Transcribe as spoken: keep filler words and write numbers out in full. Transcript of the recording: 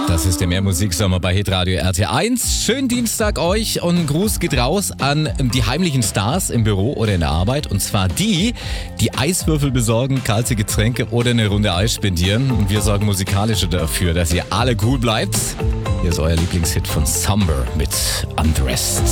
Das ist der Mehrmusiksommer bei Hitradio R T eins. Schönen Dienstag euch und ein Gruß geht raus an die heimlichen Stars im Büro oder in der Arbeit. Und zwar die, die Eiswürfel besorgen, kalte Getränke oder eine Runde Eis spendieren. Und wir sorgen musikalisch dafür, dass ihr alle cool bleibt. Hier ist euer Lieblingshit von Summer mit Undressed.